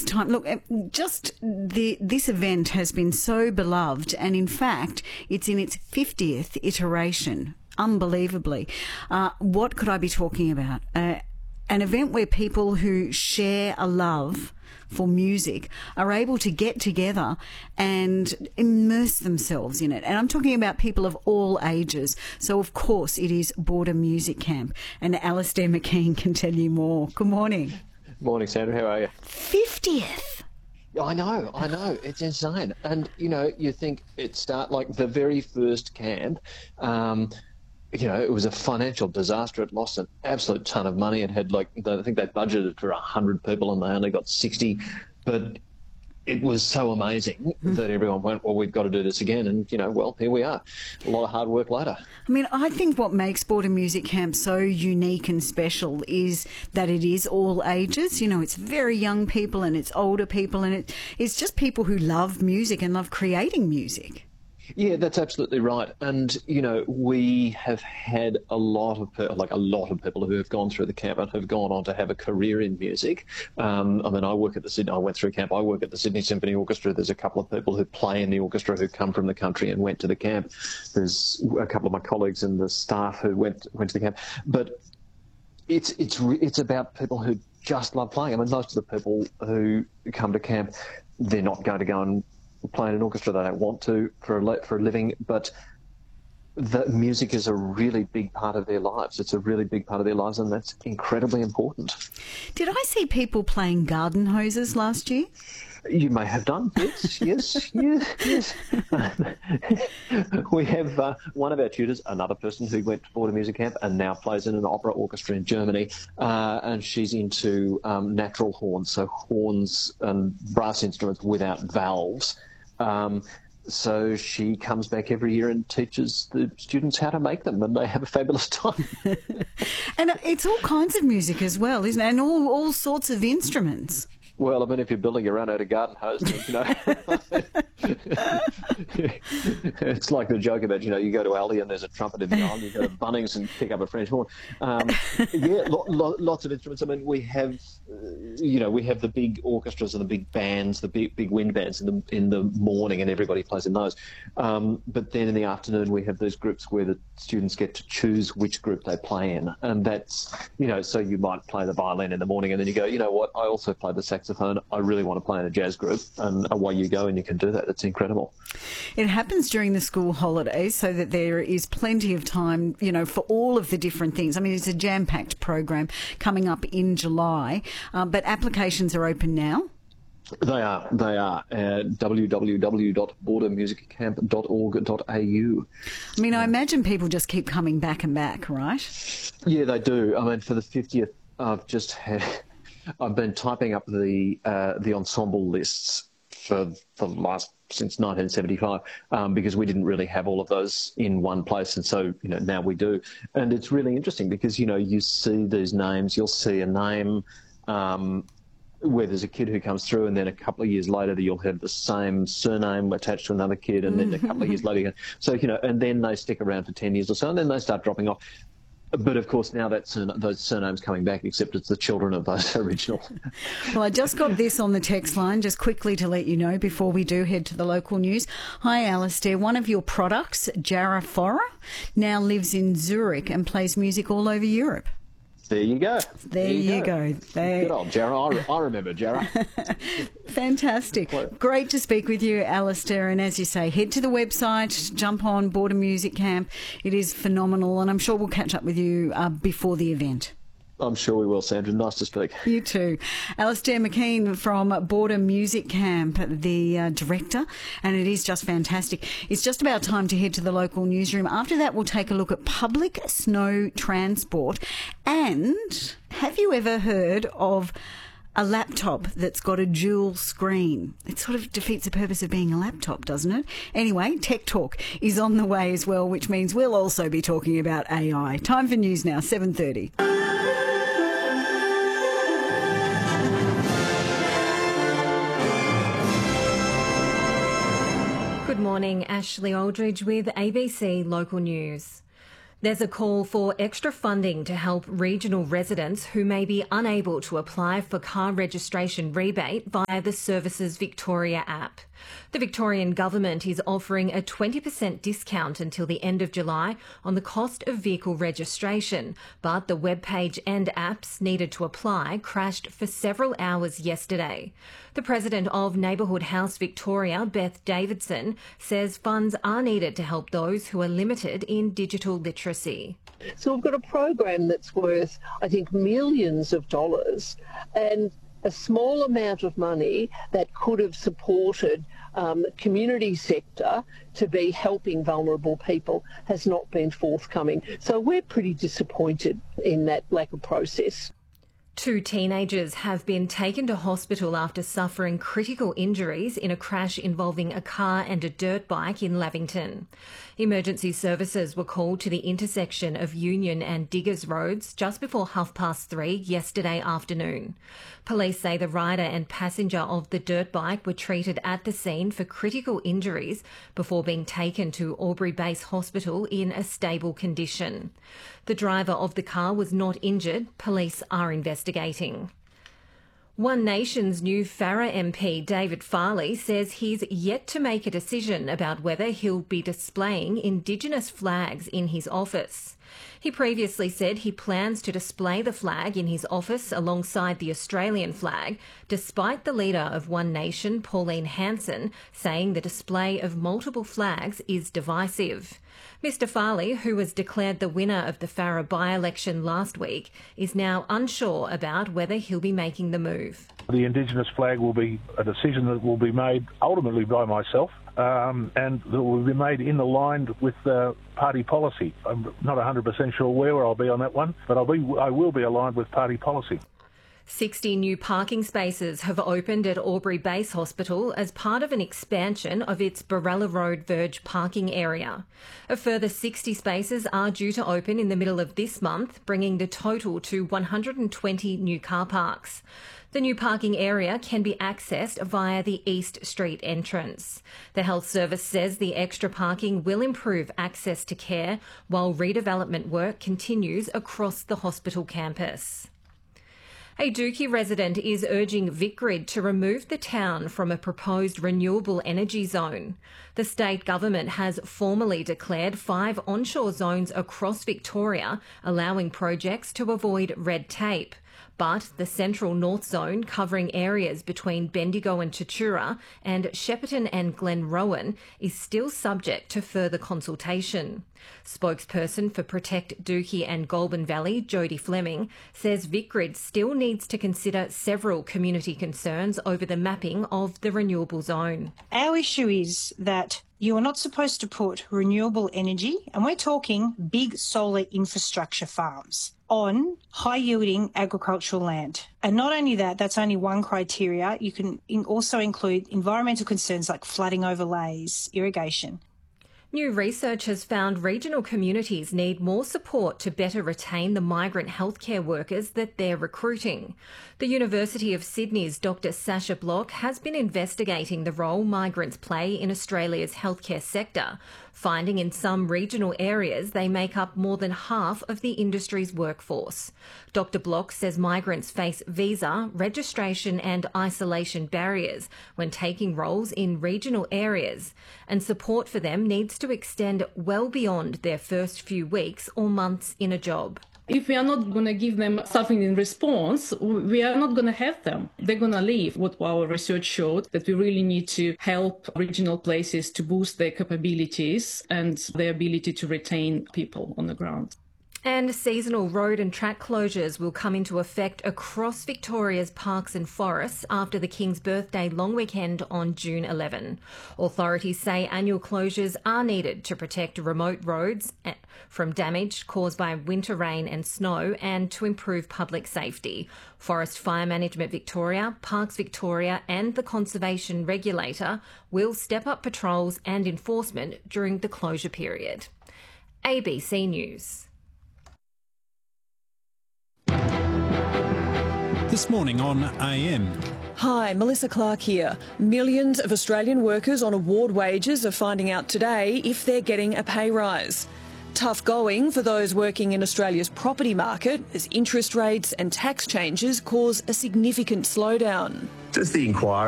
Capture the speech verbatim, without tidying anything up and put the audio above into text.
time. Look, just the this event has been so beloved, and in fact, it's in its fiftieth iteration. Unbelievably. Uh, what could I be talking about? Uh, an event where people who share a love for music are able to get together and immerse themselves in it. And I'm talking about people of all ages. So, of course, it is Border Music Camp. And Alastair McKean can tell you more. Good morning. Morning, Sandra. How are you? fiftieth. I know, I know. It's insane. And, you know, you think it start like the very first camp, um, you know, it was a financial disaster. It lost an absolute ton of money. It had like, I think they budgeted for one hundred people and they only got sixty. But it was so amazing that everyone went, well, we've got to do this again. And, you know, well, here we are. A lot of hard work later. I mean, I think what makes Border Music Camp so unique and special is that it is all ages. You know, it's very young people and it's older people and it, it's just people who love music and love creating music. Yeah, that's absolutely right. And, you know, we have had a lot of, like a lot of people who have gone through the camp and have gone on to have a career in music. Um, I mean, I work at the Sydney, I went through camp, I work at the Sydney Symphony Orchestra. There's a couple of people who play in the orchestra who come from the country and went to the camp. There's a couple of my colleagues in the staff who went went to the camp. But it's, it's, it's about people who just love playing. I mean, most of the people who come to camp, they're not going to go and play in an orchestra. They don't want to for a, for a living, but the music is a really big part of their lives. It's a really big part of their lives, and that's incredibly important. Did I see people playing garden hoses last year? You may have done, yes, yes, yes, yes. We have uh, one of our tutors, another person who went to Border Music Camp and now plays in an opera orchestra in Germany, uh, and she's into um, natural horns, so horns and brass instruments without valves. Um, so she comes back every year and teaches the students how to make them, and they have a fabulous time. And it's all kinds of music as well, isn't it? And all, all sorts of instruments. Well, I mean, if you're building your own out of garden hose, you know, it's like the joke about, you know, you go to Aldi and there's a trumpet in the aisle, you go to Bunnings and pick up a French horn. Um, yeah, lo- lo- lots of instruments. I mean, we have, uh, you know, we have the big orchestras and the big bands, the big big wind bands in the in the morning, and everybody plays in those. Um, but then in the afternoon, we have those groups where the students get to choose which group they play in, and that's, you know, so you might play the violin in the morning, and then you go, you know what, I also play the saxophone. I really want to play in a jazz group, and away you go and you can do that. It's incredible. It happens during the school holidays so that there is plenty of time, you know, for all of the different things. I mean, it's a jam-packed program coming up in July, uh, but applications are open now. They are. They are. Uh, w w w dot border music camp dot org dot a u. I mean, I imagine people just keep coming back and back, right? Yeah, they do. I mean, for the fiftieth, I've just had... I've been typing up the uh, the ensemble lists for the last since nineteen seventy-five um, because we didn't really have all of those in one place, and so, you know, now we do. And it's really interesting because, you know, you see these names. You'll see a name um, where there's a kid who comes through, and then a couple of years later you'll have the same surname attached to another kid, and then a couple of years later, so, you know, and then they stick around for ten years or so, and then they start dropping off. But, of course, now that surna- those surnames coming back, except it's the children of those original. Well, I just got this on the text line, just quickly to let you know before we do head to the local news. Hi, Alastair. One of your products, Jarrah Forer, now lives in Zurich and plays music all over Europe. There you go. There, there you go. go. There... Good old Jarrah. I, re- I remember Jarrah. Fantastic. Great to speak with you, Alastair. And as you say, head to the website, jump on Border Music Camp. It is phenomenal, and I'm sure we'll catch up with you uh, before the event. I'm sure we will, Sandra. Nice to speak. You too. Alastair McKean from Border Music Camp, the uh, director, and it is just fantastic. It's just about time to head to the local newsroom. After that, we'll take a look at public snow transport. And have you ever heard of a laptop that's got a dual screen? It sort of defeats the purpose of being a laptop, doesn't it? Anyway, Tech Talk is on the way as well, which means we'll also be talking about A I. Time for news now, seven thirty. Good morning, Ashley Aldridge with A B C Local News. There's a call for extra funding to help regional residents who may be unable to apply for car registration rebate via the Services Victoria app. The Victorian Government is offering a twenty percent discount until the end of July on the cost of vehicle registration, but the webpage and apps needed to apply crashed for several hours yesterday. The President of Neighbourhood House Victoria, Beth Davidson, says funds are needed to help those who are limited in digital literacy. So we've got a program that's worth, I think, millions of dollars, and a small amount of money that could have supported um, the community sector to be helping vulnerable people has not been forthcoming. So we're pretty disappointed in that lack of process. Two teenagers have been taken to hospital after suffering critical injuries in a crash involving a car and a dirt bike in Lavington. Emergency services were called to the intersection of Union and Diggers Roads just before half past three yesterday afternoon. Police say the rider and passenger of the dirt bike were treated at the scene for critical injuries before being taken to Albury Base Hospital in a stable condition. The driver of the car was not injured. Police are investigating. One Nation's new Farrer M P, David Farley, says he's yet to make a decision about whether he'll be displaying Indigenous flags in his office. He previously said he plans to display the flag in his office alongside the Australian flag, despite the leader of One Nation, Pauline Hanson, saying the display of multiple flags is divisive. Mister Farley, who was declared the winner of the Farrer by-election last week, is now unsure about whether he'll be making the move. The Indigenous flag will be a decision that will be made ultimately by myself, um, and that will be made in aligned with uh, party policy. I'm not one hundred percent sure where I'll be on that one, but I'll be, I will be aligned with party policy. sixty new parking spaces have opened at Albury Base Hospital as part of an expansion of its Barella Road Verge parking area. A further sixty spaces are due to open in the middle of this month, bringing the total to one hundred twenty new car parks. The new parking area can be accessed via the East Street entrance. The Health Service says the extra parking will improve access to care while redevelopment work continues across the hospital campus. A Dookie resident is urging Vicgrid to remove the town from a proposed renewable energy zone. The state government has formally declared five onshore zones across Victoria, allowing projects to avoid red tape. But the Central North Zone, covering areas between Bendigo and Tatura and Shepparton and Glenrowan, is still subject to further consultation. Spokesperson for Protect Dookie and Goulburn Valley, Jodie Fleming, says Vicgrid still needs to consider several community concerns over the mapping of the renewable zone. Our issue is that you are not supposed to put renewable energy, and we're talking big solar infrastructure farms, on high-yielding agricultural land. And not only that, that's only one criteria. You can also include environmental concerns like flooding overlays, irrigation. New research has found regional communities need more support to better retain the migrant healthcare workers that they're recruiting. The University of Sydney's Doctor Sasha Block has been investigating the role migrants play in Australia's healthcare sector, finding in some regional areas they make up more than half of the industry's workforce. Doctor Block says migrants face visa, registration and isolation barriers when taking roles in regional areas, and support for them needs to extend well beyond their first few weeks or months in a job. If we are not going to give them something in response, we are not going to have them. They're going to leave. What our research showed, that we really need to help regional places to boost their capabilities and their ability to retain people on the ground. And seasonal road and track closures will come into effect across Victoria's parks and forests after the King's Birthday long weekend on June eleventh. Authorities say annual closures are needed to protect remote roads from damage caused by winter rain and snow and to improve public safety. Forest Fire Management Victoria, Parks Victoria and the Conservation Regulator will step up patrols and enforcement during the closure period. A B C News. This morning on A M. Hi, Melissa Clark here. Millions of Australian workers on award wages are finding out today if they're getting a pay rise. Tough going for those working in Australia's property market as interest rates and tax changes cause a significant slowdown. Does the inquiry